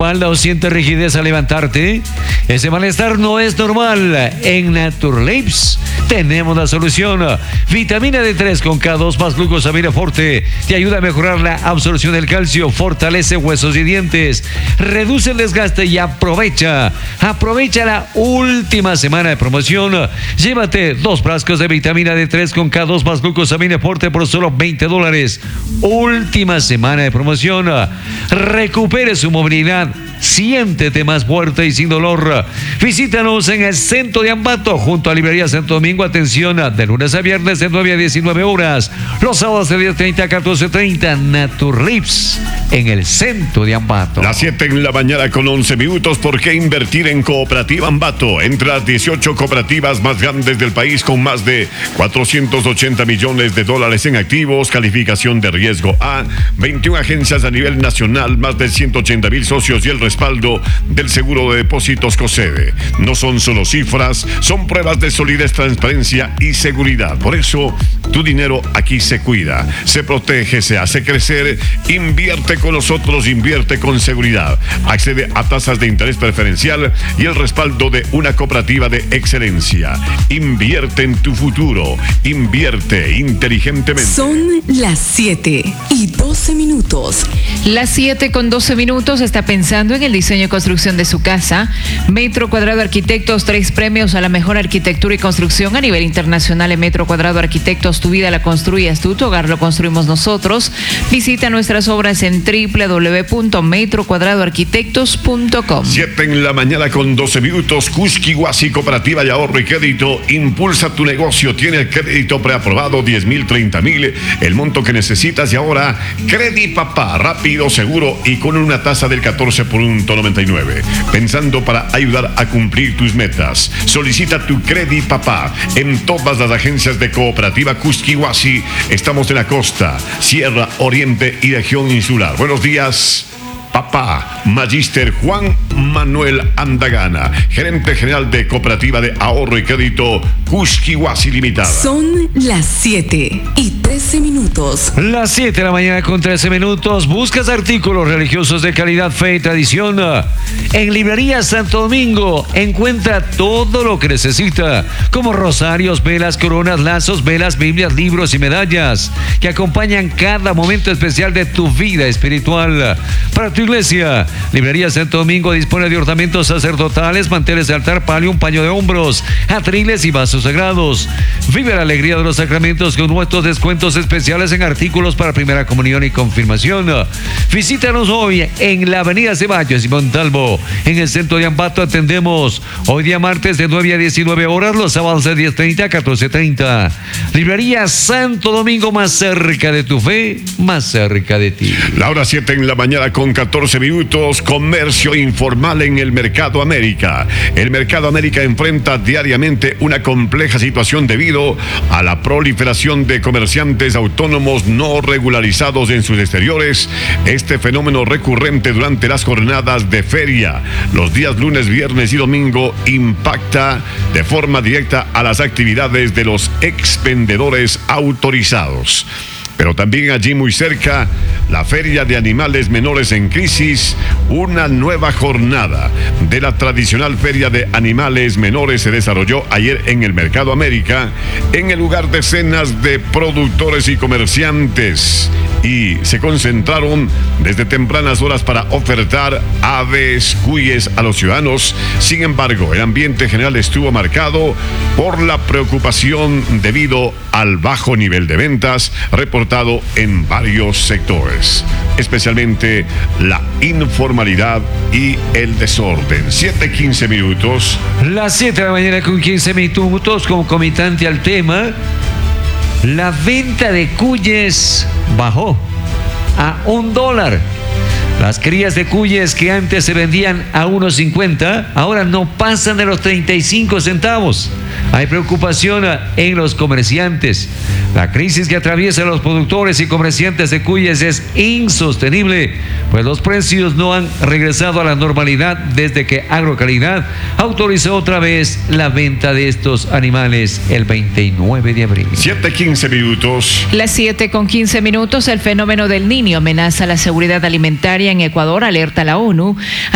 espalda o sientes rigidez al levantarte? Ese malestar no es normal. En Naturlips tenemos la solución. Vitamina D3 con K2 más glucosamina forte te ayuda a mejorar la absorción del calcio, fortalece huesos y dientes, reduce el desgaste y aprovecha la última semana de promoción. Llévate 2 frascos de vitamina D3 con K2 más glucosamina forte por solo $20. Última semana de promoción. Recupere su movilidad. Siéntete más fuerte y sin dolor. Visítanos en el centro de Ambato, junto a Librería Santo Domingo. Atención, de lunes a viernes de 9 a 19 horas. Los sábados de 10:30 a 14:30. Naturlips en el centro de Ambato. Las 7 en la mañana con 11 minutos. ¿Por qué invertir en Cooperativa Ambato? Entre las 18 cooperativas más grandes del país, con más de $480 millones en activos, calificación de riesgo A, 21 agencias a nivel nacional, más de 180,000 socios y el respaldo del Seguro de Depósitos COSEDE. No son solo cifras, son pruebas de solidez, transparencia y seguridad. Por eso, tu dinero aquí se cuida, se protege, se hace crecer. Invierte con nosotros, invierte con seguridad. Accede a tasas de interés preferencial y el respaldo de una cooperativa de excelencia. Invierte en tu futuro. Invierte inteligentemente. Son las 7:12. Las 7:12. Está pensando en el diseño y construcción de su casa. Metro Cuadrado Arquitectos, 3 premios a la mejor arquitectura y construcción a nivel internacional. En Metro Cuadrado Arquitectos, tu vida la construyes tú, tu hogar lo construimos nosotros. Visita nuestras obras en www.metrocuadradoarquitectos.com. 7 en la mañana con 12 minutos. Cusquihuasi Cooperativa de Ahorro y Crédito impulsa tu negocio. Tiene el crédito preaprobado, 10,000, 30,000, el monto que necesitas. Y ahora, Credi Papá, rápido, seguro y con una tasa del 14.99. Pensando para ayudar a cumplir tus metas. Solicita tu Credi Papá en todas las agencias de Cooperativa Cusquihuasi. Estamos en la costa, Sierra, Oriente y región insular. Buenos días, Papá. Magíster Juan Manuel Andagana, gerente general de Cooperativa de Ahorro y Crédito Cusquihuasi Limitada. Son las 7:13. Las 7 de la mañana con 13 minutos. ¿Buscas artículos religiosos de calidad, fe y tradición? En Librería Santo Domingo encuentra todo lo que necesita, como rosarios, velas, coronas, lazos, velas, Biblias, libros y medallas que acompañan cada momento especial de tu vida espiritual. Para tu iglesia, Librería Santo Domingo dispone de ornamentos sacerdotales, manteles de altar, palio, un paño de hombros, atriles y vasos sagrados. Vive la alegría de los sacramentos con nuestros descuentos especiales en artículos para primera comunión y confirmación. Visítanos hoy en la avenida Ceballos y Montalvo. En el centro de Ambato atendemos hoy día martes de 9 a 19 horas, los sábados de 10:30 a 14:30. Librería Santo Domingo, más cerca de tu fe, más cerca de ti. La hora 7 en la mañana con 14 minutos. Comercio informal en el Mercado América. El Mercado América enfrenta diariamente una compleja situación debido a la proliferación de comerciantes autónomos no regularizados en sus exteriores. Este fenómeno recurrente durante las jornadas de feria, los días lunes, viernes y domingo, impacta de forma directa a las actividades de los expendedores autorizados. Pero también allí muy cerca, la Feria de Animales Menores en Crisis, una nueva jornada de la tradicional Feria de Animales Menores se desarrolló ayer en el Mercado América, en el lugar decenas de productores y comerciantes, y se concentraron desde tempranas horas para ofertar aves, cuyes a los ciudadanos. Sin embargo, el ambiente general estuvo marcado por la preocupación debido al bajo nivel de ventas reportado en varios sectores, especialmente la informalidad y el desorden. 7:15 minutos. Las 7 de la mañana con 15 minutos, concomitante al tema, la venta de cuyes bajó a $1. Las crías de cuyes que antes se vendían a $1.50, ahora no pasan de los 35 centavos. Hay preocupación en los comerciantes. La crisis que atraviesan los productores y comerciantes de cuyes es insostenible, pues los precios no han regresado a la normalidad desde que Agrocalidad autorizó otra vez la venta de estos animales el 29 de abril. 7:15 minutos. Las 7:15. El fenómeno del Niño amenaza la seguridad alimentaria en Ecuador, alerta la ONU.